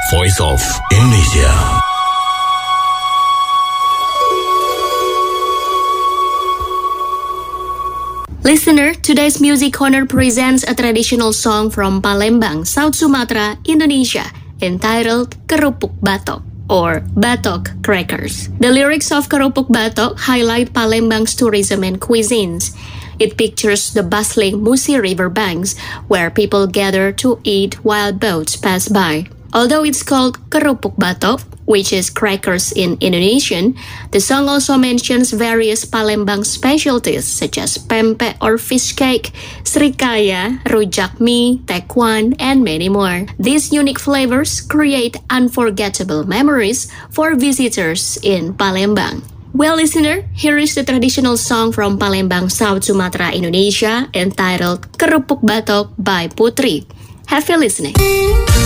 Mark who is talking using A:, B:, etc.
A: Voice of Indonesia.
B: Listener, today's Music Corner presents a traditional song from Palembang, South Sumatra, Indonesia, entitled Kerupuk Batok or Batok Crackers. The lyrics of Kerupuk Batok highlight Palembang's tourism and cuisines. It pictures the bustling Musi River banks where people gather to eat while boats pass by. Although it's called Kerupuk Batok, which is crackers in Indonesian, the song also mentions various Palembang specialties such as pempek or fish cake, srikaya, rujak mie, tekwan, and many more. These unique flavors create unforgettable memories for visitors in Palembang. Well, listener, here is the traditional song from Palembang, South Sumatra, Indonesia, entitled Kerupuk Batok by Putri. Have a listening.